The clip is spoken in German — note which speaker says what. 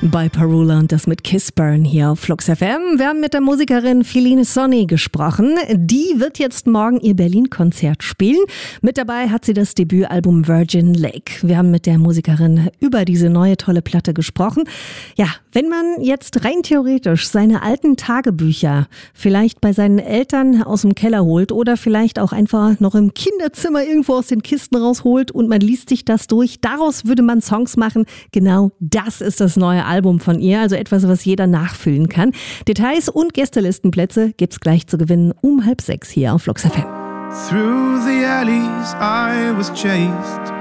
Speaker 1: Bei Parula und das mit Kiss Burn hier auf Flux FM. Wir haben mit der Musikerin Feline Sonny gesprochen. Die wird jetzt morgen ihr Berlin-Konzert spielen. Mit dabei hat sie das Debütalbum Virgin Lake. Wir haben mit der Musikerin über diese neue tolle Platte gesprochen. Ja, wenn man jetzt rein theoretisch seine alten Tagebücher vielleicht bei seinen Eltern aus dem Keller holt oder vielleicht auch einfach noch im Kinderzimmer irgendwo aus den Kisten rausholt und man liest sich das durch, daraus würde man Songs machen. Genau das ist das neue Album von ihr, also etwas, was jeder nachfüllen kann. Details und Gästelistenplätze gibt's gleich zu gewinnen um 5:30 hier auf Flux FM.
Speaker 2: Through the alleys I was chased.